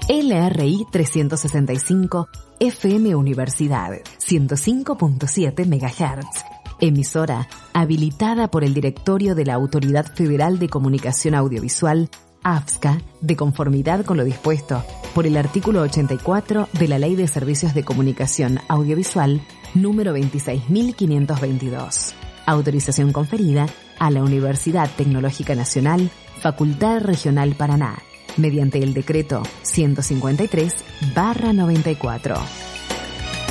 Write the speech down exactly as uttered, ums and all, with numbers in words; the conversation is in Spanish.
L R I trescientos sesenta y cinco F M Universidad ciento cinco punto siete megahertz. Emisora habilitada por el Directorio de la Autoridad Federal de Comunicación Audiovisual, AFSCA, de conformidad con lo dispuesto por el artículo ochenta y cuatro de la Ley de Servicios de Comunicación Audiovisual número veintiséis mil quinientos veintidós. Autorización conferida a la Universidad Tecnológica Nacional, Facultad Regional Paraná, mediante el decreto ciento cincuenta y tres barra noventa y cuatro.